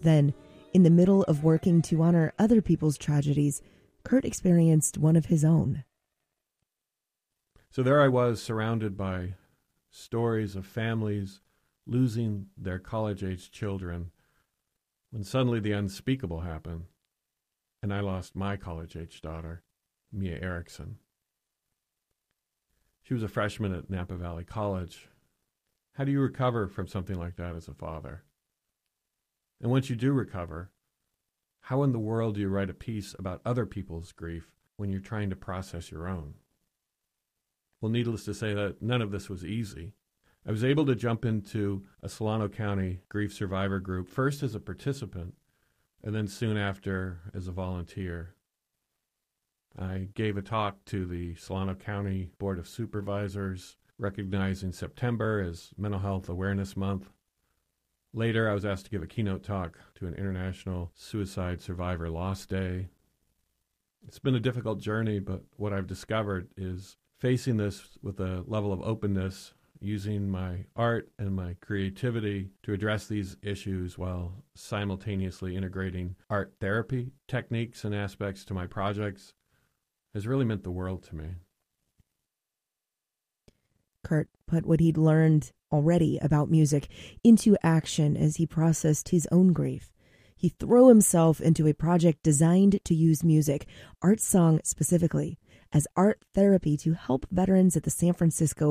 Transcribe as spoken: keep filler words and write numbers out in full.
Then, in the middle of working to honor other people's tragedies, Kurt experienced one of his own. So there I was, surrounded by stories of families losing their college-age children, when suddenly the unspeakable happened, and I lost my college-age daughter, Mia Erickson. She was a freshman at Napa Valley College. How do you recover from something like that as a father? And once you do recover, how in the world do you write a piece about other people's grief when you're trying to process your own? Well, needless to say that none of this was easy. I was able to jump into a Solano County grief survivor group, first as a participant, and then soon after as a volunteer. I gave a talk to the Solano County Board of Supervisors, recognizing September as Mental Health Awareness Month. Later, I was asked to give a keynote talk to an International Suicide Survivor Loss Day. It's been a difficult journey, but what I've discovered is facing this with a level of openness, using my art and my creativity to address these issues while simultaneously integrating art therapy techniques and aspects to my projects has really meant the world to me. Kurt put what he'd learned already about music into action as he processed his own grief. He threw himself into a project designed to use music, art song specifically, as art therapy to help veterans at the San Francisco